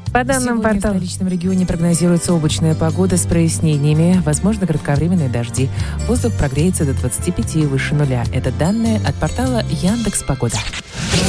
По данным Сегодня в столичном регионе прогнозируется облачная погода с прояснениями, возможно, кратковременные дожди. Воздух прогреется до 25 и выше нуля. Это данные от портала Яндекс.Погода.